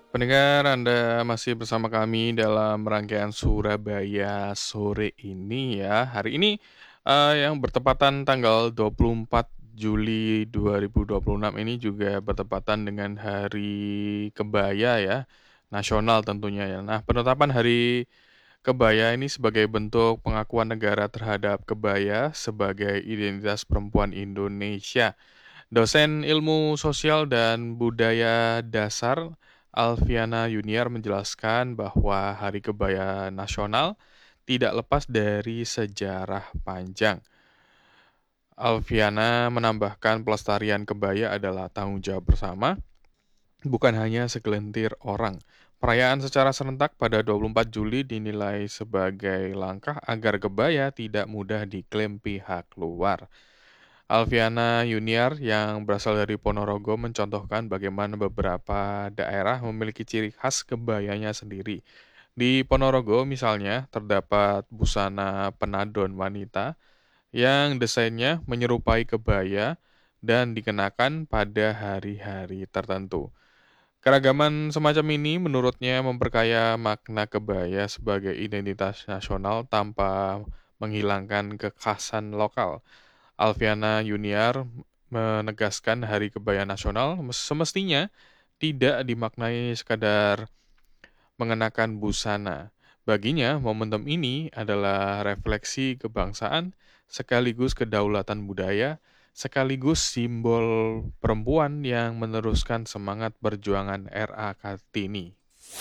Pendengar, Anda masih bersama kami dalam rangkaian Surabaya sore ini ya. Hari ini yang bertepatan tanggal 24 Juli 2026 ini juga bertepatan dengan Hari Kebaya ya, nasional tentunya ya. Nah, penetapan Hari Kebaya ini sebagai bentuk pengakuan negara terhadap kebaya sebagai identitas perempuan Indonesia. Dosen Ilmu Sosial dan Budaya Dasar, Alfiana Yuniar menjelaskan bahwa Hari Kebaya Nasional tidak lepas dari sejarah panjang. Alfiana menambahkan pelestarian kebaya adalah tanggung jawab bersama, bukan hanya segelintir orang. Perayaan secara serentak pada 24 Juli dinilai sebagai langkah agar kebaya tidak mudah diklaim pihak luar. Alfiana Yuniar yang berasal dari Ponorogo mencontohkan bagaimana beberapa daerah memiliki ciri khas kebayanya sendiri. Di Ponorogo misalnya terdapat busana penadon wanita yang desainnya menyerupai kebaya dan dikenakan pada hari-hari tertentu. Keragaman semacam ini menurutnya memperkaya makna kebaya sebagai identitas nasional tanpa menghilangkan kekhasan lokal. Alfiana Yuniar menegaskan Hari Kebaya Nasional semestinya tidak dimaknai sekadar mengenakan busana. Baginya, momentum ini adalah refleksi kebangsaan sekaligus kedaulatan budaya, sekaligus simbol perempuan yang meneruskan semangat perjuangan RA Kartini.